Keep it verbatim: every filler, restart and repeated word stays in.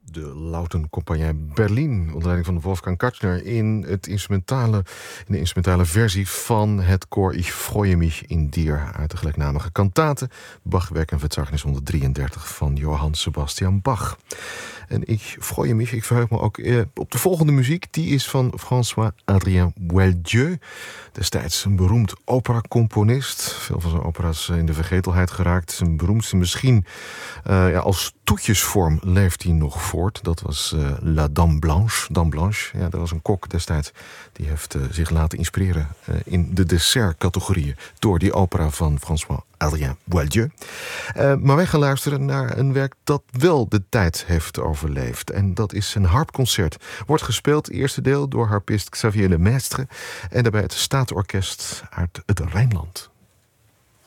de Lautencompagnie Berlin, onder leiding van Wolfgang Katchner, in, het instrumentale, in de instrumentale versie van het koor Ich freue mich in dir uit de gelijknamige kantate, Bachwerk en Verzeichnis honderddrieëndertig van Johann Sebastian Bach. En ik freue mich, ik verheug me ook eh, op de volgende muziek. Die is van François-Adrien Boieldieu. Destijds een beroemd operacomponist. Veel van zijn opera's in de vergetelheid geraakt. Zijn beroemdste misschien uh, ja, als toetjesvorm leeft hij nog voort. Dat was uh, La Dame Blanche. Dame Blanche, ja, dat was een kok destijds. Die heeft uh, zich laten inspireren uh, in de dessertcategorieën door die opera van François-Adrien Boieldieu. Uh, maar wij gaan luisteren naar een werk dat wel de tijd heeft overleefd. En dat is een harpconcert. Wordt gespeeld, eerste deel, door harpist Xavier Lemestre. En daarbij het Staatsorkest uit het Rijnland.